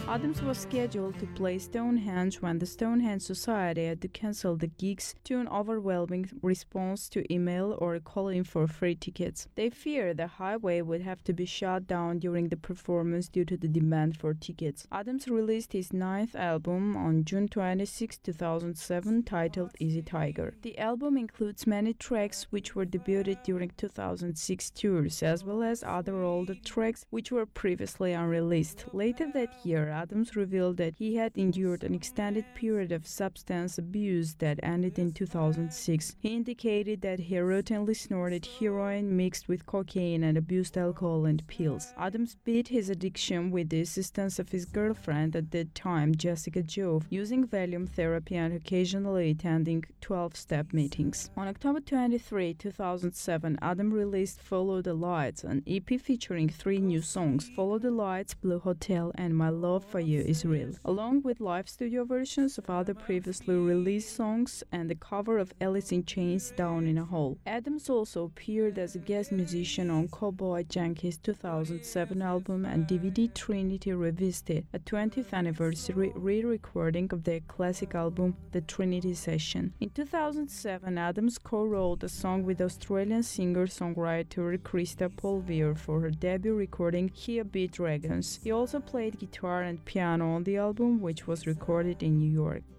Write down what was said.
Adams was scheduled to play Stonehenge when the Stonehenge Society had to cancel the gigs due to an overwhelming response to email or calling for free tickets. They feared the highway would have to be shut down during the performance due to the demand for tickets. Adams released his ninth album on June 26, 2007, titled Easy Tiger. The album includes many tracks which were debuted during 2006 tours, as well as other older tracks which were previously unreleased. Later that year, Adams revealed that he had endured an extended period of substance abuse that ended in 2006. He indicated that he routinely snorted heroin mixed with cocaine and abused alcohol and pills. Adams beat his addiction with the assistance of his girlfriend at that time, Jessica Jove, using Valium therapy and occasionally attending 12-step meetings. On October 23, 2007, Adam released Follow the Lights, an EP featuring 3 new songs: Follow the Lights, Blue Hotel, and My Love for You Is Real, along with live studio versions of other previously released songs and the cover of Alice in Chains' Down in a Hole. Adams also appeared as a guest musician on Cowboy Junkies' 2007 album and DVD Trinity Revisited, a 20th anniversary re-recording of their classic album, The Trinity Session. In 2007, Adams co-wrote a song with Australian singer-songwriter Krista Polvier for her debut recording Here Be Dragons. He also played guitar and piano on the album, which was recorded in New York.